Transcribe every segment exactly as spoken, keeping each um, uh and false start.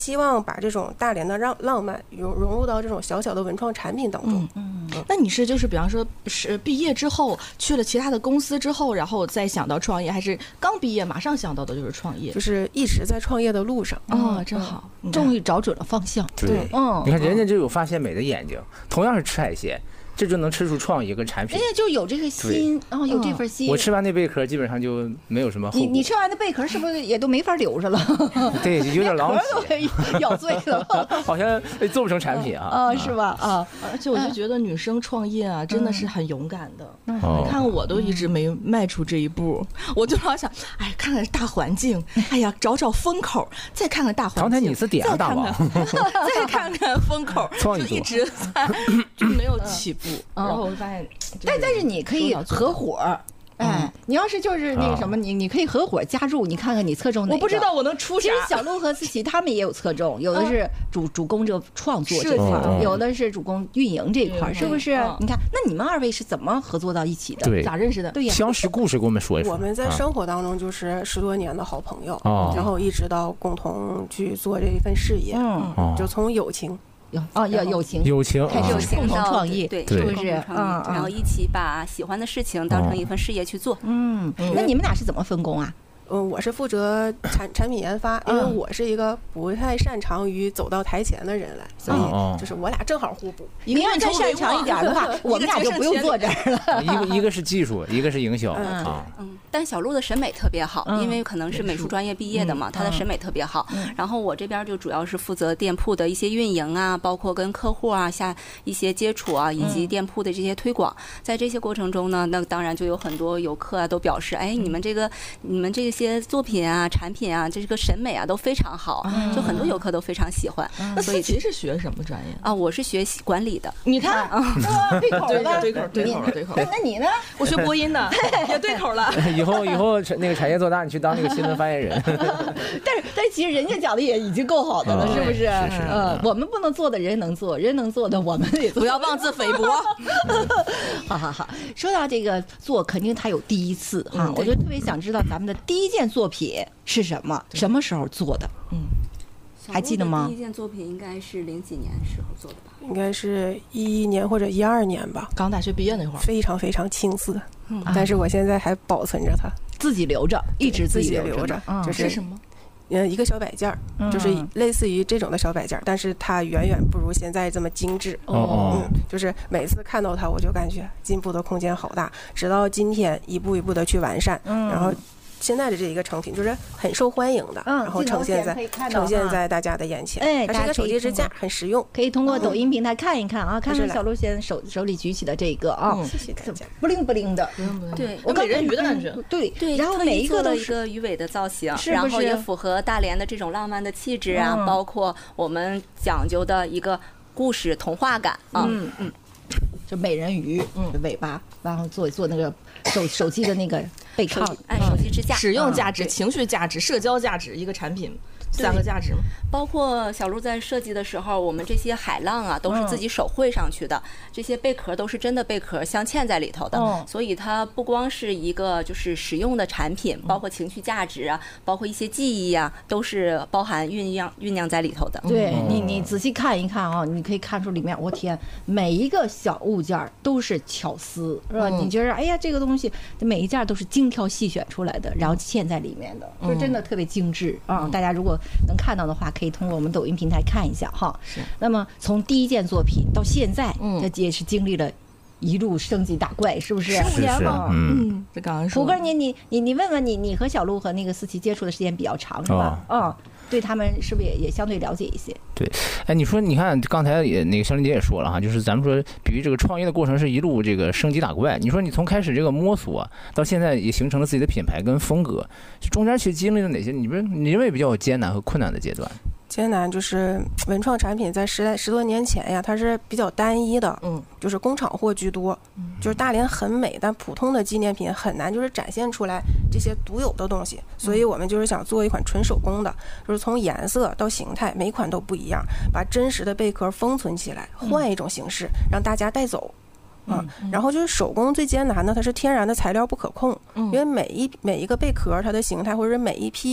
希望把这种大连的浪浪漫融融入到这种小小的文创产品当中。 嗯，嗯那你是就是比方说是毕业之后去了其他的公司之后，然后再想到创业，还是刚毕业马上想到的就是创业？ 就是一直在创业的路上。 哦，真好， 嗯、终于找准了方向。 对， 嗯， 你看人家就有发现美的眼睛，同样是吃海鲜。这就能吃出创意跟产品， 人家就有这个心，然后、哦、有这份心。 我吃完那贝壳，基本上就没有什么后果。 你你吃完的贝壳是不是也都没法留着了？ 对，有点狼狈，都咬碎了， 好像做不成产品啊。 啊，是吧？啊， 而且我就觉得女生创业啊，真的是很勇敢的。 嗯、 你看我都一直没迈出这一步，嗯、我就老想，哎，看看大环境，哎呀，找找风口，再看看大环境。 唐台你是点啊，大王， 再看看风口，就一直在就没有起步。然后我会发现， 但但是你可以合伙，哎，你要是就是那个什么，你你可以合伙加入，你看看你侧重哪个。 我不知道我能出啥。 其实小鹿和思琪他们也有侧重，有的是主主攻这创作这块，有的是主攻运营这块，是不是？你看，那你们二位是怎么合作到一起的？ 对， 咋认识的？ 对呀， 相识故事给我们说一说。 我们在生活当中就是十多年的好朋友，然后一直到共同去做这一份事业，嗯，就从友情。 有哦，有友情， 友情开始共同创业， 对， 是不是？ 嗯，然后一起把喜欢的事情当成一份事业去做。 嗯，那你们俩是怎么分工啊？ 嗯，我是负责产产品研发，因为我是一个不太擅长于走到台前的人来，所以就是我俩正好互补。 你要再擅长一点的话，我们俩就不用坐这儿了。 一个一个是技术，一个是营销啊。 嗯，但小鹿的审美特别好，因为可能是美术专业毕业的嘛，他的审美特别好。然后我这边就主要是负责店铺的一些运营啊，包括跟客户啊下一些接触啊，以及店铺的这些推广。在这些过程中呢，那当然就有很多游客啊都表示，哎，你们这个你们这些作品啊、产品啊，这个审美啊都非常好，就很多游客都非常喜欢。 所以其实是学什么专业啊？我是学管理的。 你看，对口了， 对口，对口，对口。 那你呢？ 我学播音的，也对口了。 以后以后那个产业做大，你去当那个新闻发言人。 但是但是其实人家讲的也已经够好的了，是不是？ 是是。 嗯，我们不能做的人能做，人能做的我们也不要妄自菲薄。 好好好，说到这个做，肯定他有第一次哈，我就特别想知道咱们的第一件作品是什么，什么时候做的？嗯，还记得吗？ 第一件作品应该是零几年时候做的吧？ 应该是一一年或者一二年吧， 刚大学毕业那会儿， 非常非常青涩，嗯，但是我现在还保存着它， 自己留着，一直自己留留着， 就是什么？ 嗯，一个小摆件儿，就是类似于这种的小摆件儿，但是它远远不如现在这么精致。 哦， 嗯，就是每次看到它，我就感觉进步的空间好大。直到今天，一步一步的去完善，嗯，然后现在的这一个成品就是很受欢迎的， 嗯， 然后呈现在呈现在大家的眼前。哎，它是一个手机支架，很实用， 可以通过抖音平台看一看啊，看看小鹿先手手里举起的这个啊， 谢谢大家， 不灵不灵的， 对， 我美人鱼的感觉， 对对， 然后每一个都是一个鱼尾的造型， 是然后也符合大连的这种浪漫的气质啊，包括我们讲究的一个故事童话感啊， 嗯嗯。就美人鱼，嗯，尾巴，然后做做那个手手机的那个背靠， 哎，手机支架， 使用价值、情绪价值、社交价值，一个产品三个价值嘛。 包括小鹿在设计的时候，我们这些海浪啊，都是自己手绘上去的，嗯、这些贝壳都是真的贝壳镶嵌在里头的，哦、所以它不光是一个就是实用的产品，包括情绪价值啊，包括一些记忆啊，都是包含酝酿酝酿在里头的。 对你，你仔细看一看啊，你可以看出里面，我天，每一个小物件都是巧思，是吧？嗯、你觉得，哎呀，这个东西每一件都是精挑细选出来的，然后嵌在里面的，就真的特别精致啊！大家如果能看到的话，可以通过我们抖音平台看一下哈。 是。 那么从第一件作品到现在，嗯，这也是经历了一路升级打怪，是不是？ 十五年了， 嗯，这刚刚说。 胡哥，你你你你问问你，你和小鹿和那个思琪接触的时间比较长是吧？嗯、哦。对他们是不是也也相对了解一些？ 对，哎，你说，你看刚才也那个香菱姐也说了哈，就是咱们说，比喻这个创业的过程是一路这个升级打怪。你说你从开始这个摸索到现在也形成了自己的品牌跟风格，中间其实经历了哪些？你不是你认为比较艰难和困难的阶段？ 艰难就是文创产品在十来十多年前呀，它是比较单一的，嗯，就是工厂货居多，嗯，就是大连很美，但普通的纪念品很难就是展现出来这些独有的东西，所以我们就是想做一款纯手工的，就是从颜色到形态每款都不一样，把真实的贝壳封存起来，换一种形式让大家带走。嗯，然后就是手工最艰难的，它是天然的材料不可控，因为每一每一个贝壳它的形态或者是每一批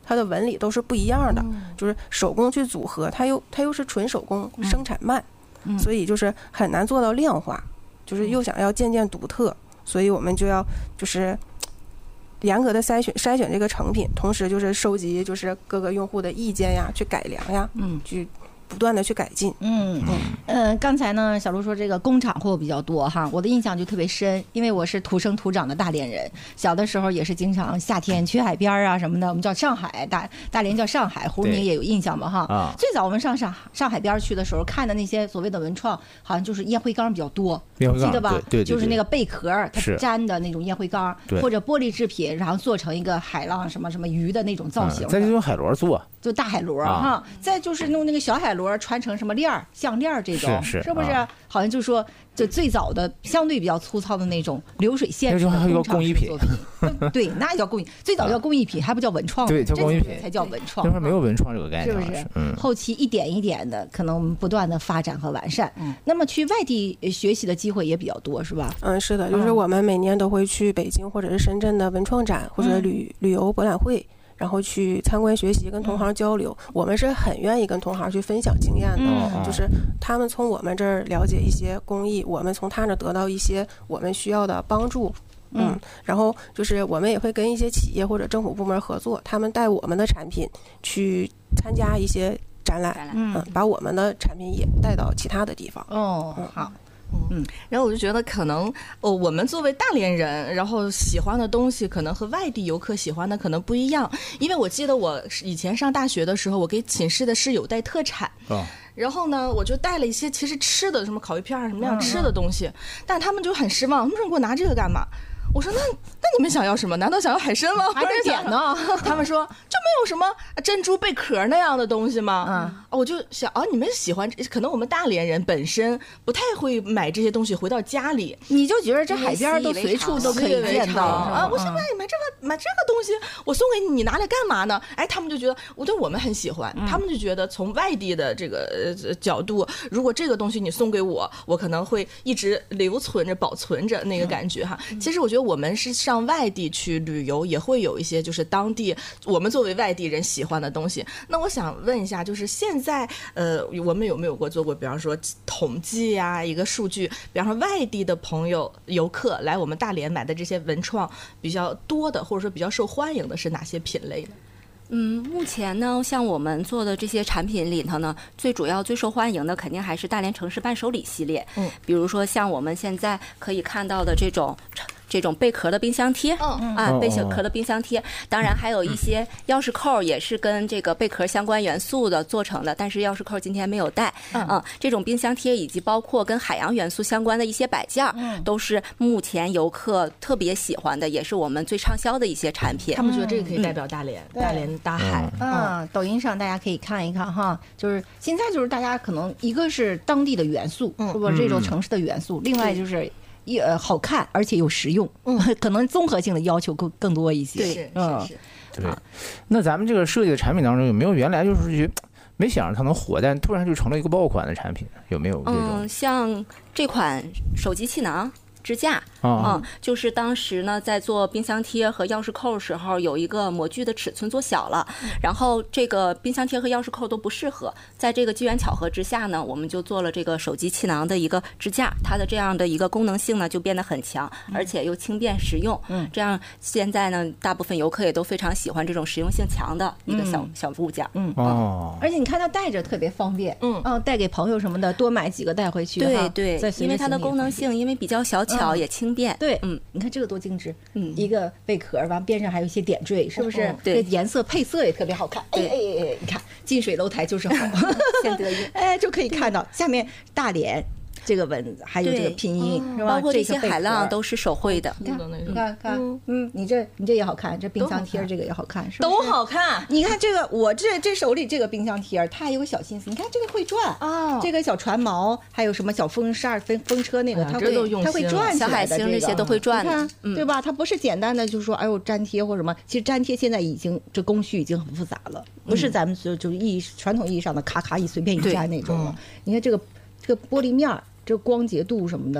它的纹理都是不一样的，就是手工去组合，它又它又是纯手工，生产慢，所以就是很难做到量化，就是又想要渐渐独特，所以我们就要就是严格的筛选筛选这个成品，同时就是收集就是各个用户的意见呀，去改良呀，嗯，去不断的去改进。 嗯嗯呃，刚才呢，小卢说这个工厂货比较多哈，我的印象就特别深，因为我是土生土长的大连人，小的时候也是经常夏天去海边啊什么的，我们叫上海，大大连叫上海，胡明也有印象吧哈。啊，最早我们上上上海边去的时候，看的那些所谓的文创，好像就是烟灰缸比较多，记得吧？ 对对对， 就是那个贝壳它粘的那种烟灰缸，或者玻璃制品，然后做成一个海浪什么什么鱼的那种造型， 再就用海螺做。 就大海螺哈，再就是弄那个小海螺穿成什么链儿、项链这种， 是是不是？好像就是说，就最早的相对比较粗糙的那种流水线式的工厂式作品，对，那也叫工艺。最早叫工艺品，还不叫文创， 对，叫工艺品才叫文创。 那时候没有文创这个概念， 是不是？ 嗯。 后期一点一点的，可能我们不断的发展和完善。嗯。那么去外地学习的机会也比较多，是吧？ 嗯，是的，就是我们每年都会去北京或者是深圳的文创展或者旅旅游博览会。然后去参观学习，跟同行交流，嗯、我们是很愿意跟同行去分享经验的，嗯、就是他们从我们这儿了解一些工艺，我们从他那儿得到一些我们需要的帮助。嗯，嗯然后就是我们也会跟一些企业或者政府部门合作，他们带我们的产品去参加一些展览，嗯，嗯把我们的产品也带到其他的地方。 哦，嗯、好。 嗯，然后我就觉得可能哦，我们作为大连人，然后喜欢的东西可能和外地游客喜欢的可能不一样。因为我记得我以前上大学的时候，我给寝室的室友带特产，哦、然后呢，我就带了一些其实吃的，什么烤鱼片啊，什么样吃的东西，嗯、但他们就很失望，他们说你给我拿这个干嘛？我说那那你们想要什么？难道想要海参吗？ 还得点呢？ 他们说就没有什么珍珠贝壳那样的东西吗？嗯，我就想啊，你们喜欢，可能我们大连人本身不太会买这些东西回到家里， 你就觉得这海边都随处都可以见到啊。我说那你买这个买这个东西，我送给你，你拿来干嘛呢？哎，他们就觉得我对我们很喜欢，嗯、他们就觉得从外地的这个呃角度，如果这个东西你送给我，我可能会一直留存着、保存着那个感觉哈。嗯、其实我觉得。我们是上外地去旅游，也会有一些就是当地我们作为外地人喜欢的东西。那我想问一下，就是现在呃，我们有没有过做过，比方说统计呀、啊，一个数据，比方说外地的朋友游客来我们大连买的这些文创比较多的，或者说比较受欢迎的是哪些品类呢？ 嗯，目前呢，像我们做的这些产品里头呢，最主要、最受欢迎的肯定还是大连城市伴手礼系列。嗯，比如说像我们现在可以看到的这种。这种贝壳的冰箱贴，嗯啊，贝壳的冰箱贴，当然还有一些钥匙扣也是跟这个贝壳相关元素的做成的，但是钥匙扣今天没有带。嗯，嗯这种冰箱贴以及包括跟海洋元素相关的一些摆件，嗯，都是目前游客特别喜欢的，也是我们最畅销的一些产品。 他们觉得这个可以代表大连，嗯、大连大海。 嗯，嗯抖音上大家可以看一看哈，就是现在就是大家可能一个是当地的元素，嗯，是不是这种城市的元素，嗯、另外就是。也好看，而且又实用，嗯，可能综合性的要求更更多一些。 对，嗯，是是。 对，那咱们这个设计的产品当中，有没有原来就是没想着它能火，但突然就成了一个爆款的产品？有没有这种？ 嗯，像这款手机气囊支架，嗯，就是当时呢在做冰箱贴和钥匙扣的时候，有一个模具的尺寸做小了，然后这个冰箱贴和钥匙扣都不适合，在这个机缘巧合之下呢，我们就做了这个手机气囊的一个支架，它的这样的一个功能性呢就变得很强，而且又轻便实用。嗯，这样现在呢，大部分游客也都非常喜欢这种实用性强的一个小、嗯、小物件。 嗯哦，而且你看它带着特别方便，嗯嗯，带给朋友什么的，多买几个带回去。 对对，因为它的功能性，因为比较小巧、嗯、也轻便。 对，嗯，你看这个多精致，嗯，一个贝壳，完边上还有一些点缀，是不是？ 嗯、对， 这颜色配色也特别好看。哎哎哎，你看近水楼台就是好， 先得意， 哎，就可以看到下面大连。这个文还有这个拼音，是吧？ 包括这些海浪都是手绘的。 你看，你看，看，嗯，你这你这也好看，这冰箱贴这个也好看，是不是？都好看。 你看这个，我这这手里这个冰箱贴，它还有个小心思。你看这个会转啊，这个小船锚，还有什么小风扇、风风车那个，它会它会转起来的。 小海星这些都会转的， 对吧？它不是简单的，就是说，哎呦粘贴或什么。其实粘贴现在已经这工序已经很复杂了，不是咱们就就意义传统意义上的咔咔一随便一粘那种了。你看这个这个玻璃面。这光洁度什么的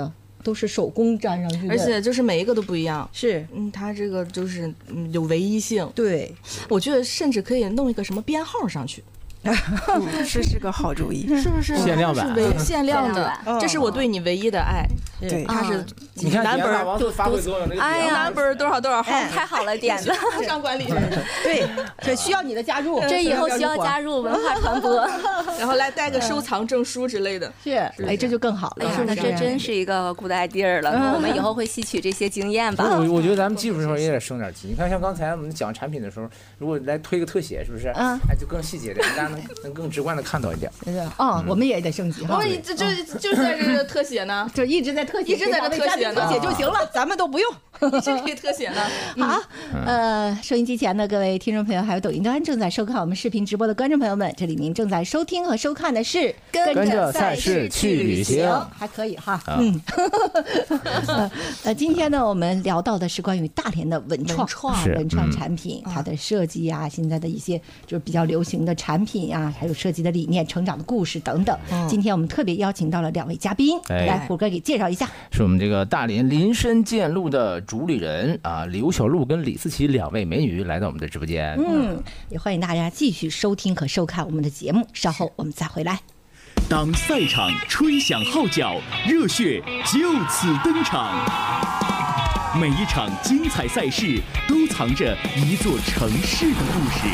都是手工粘上去的， 而且就是每一个都不一样。 是， 嗯，它这个就是嗯有唯一性。 对， 我觉得甚至可以弄一个什么编号上去。 嗯，是是个好主意， 是不是？ 限量版， 是唯限量的，这是我对你唯一的爱。 对， 它是你看南本都发挥作用， 哎呀， 南本多少多少号， 太好了，点子上管理。 对，这需要你的加入， 这以后需要加入文化传播， 然后来带个收藏证书之类的。 是，哎，这就更好了。 哎呀，那这真是一个 good idea 了。我们以后会吸取这些经验吧。 我我觉得咱们技术上也得省点劲。你看，像刚才我们讲产品的时候，如果来推个特写，是不是？嗯，哎，就更细节点，大家能能更直观的看到一点。 啊，我们也得升级哈。 我们这这就是在这个特写呢， 就一直在特写， 一直在这特写呢， 特写就行了，咱们都不用。 一直可以特写呢。 好，呃，收音机前的各位听众朋友，还有抖音端正在收看我们视频直播的观众朋友们，这里您正在收听和收看的是跟着赛事去旅行， 还可以哈。嗯，呃，今天呢，我们聊到的是关于大连的文创文创产品，它的设计啊，现在的一些就是比较流行的产品啊，还有设计的理念、成长的故事等等。今天我们特别邀请到了两位嘉宾，来虎哥给介绍一下， 是我们这个大连林深见鹿的主理人啊，刘小璐跟李思琪两位美女来到我们的直播间。 嗯，也欢迎大家继续收听和收看我们的节目，稍后我们再回来。 当赛场吹响号角，热血就此登场。每一场精彩赛事都藏着一座城市的故事。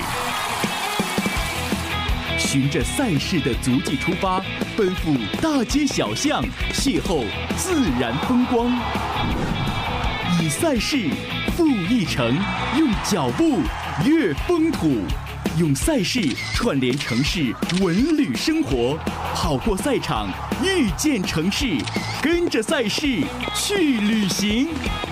循着赛事的足迹出发，奔赴大街小巷，邂逅自然风光。以赛事赴一城，用脚步阅风土，用赛事串联城市文旅生活，跑过赛场，遇见城市，跟着赛事去旅行。